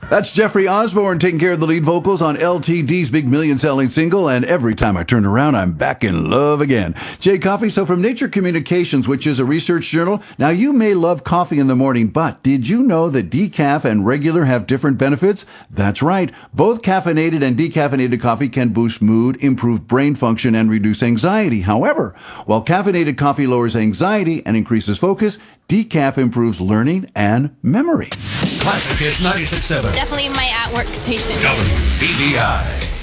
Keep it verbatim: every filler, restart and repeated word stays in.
That's Jeffrey Osborne taking care of the lead vocals on L T D's big million-selling single, and every time I turn around, I'm back in love again. Jay Coffee, so from Nature Communications, which is a research journal, now you may love coffee in the morning, but did you know that decaf and regular have different benefits? That's right. Both caffeinated and decaffeinated coffee can boost mood, improve brain function, and reduce anxiety. However, while caffeinated coffee lowers anxiety and increases focus, decaf improves learning and memory. Classic Hits ninety-six point seven. Definitely my at-work station. W B V I.